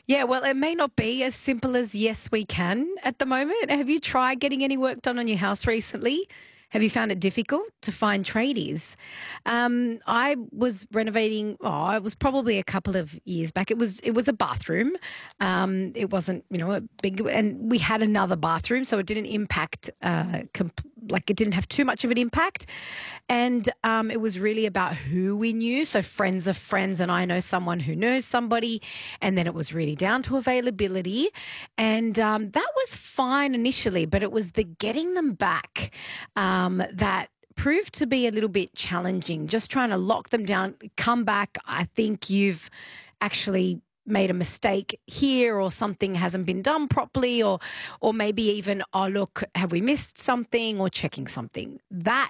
Yeah, well, it may not be as simple as yes, we can at the moment. Have you tried getting any work done on your house recently? Have you found it difficult to find tradies? I was renovating. Oh, it was probably a couple of years back. It was a bathroom. It wasn't a big, and we had another bathroom, so it didn't impact. Like it didn't have too much of an impact, and it was really about who we knew. So friends of friends, and I know someone who knows somebody, and then it was really down to availability, and that was fine initially, but it was the getting them back that proved to be a little bit challenging. Just trying to lock them down, come back. I think you've actually made a mistake here or something hasn't been done properly or maybe even, oh look, have we missed something or checking something. That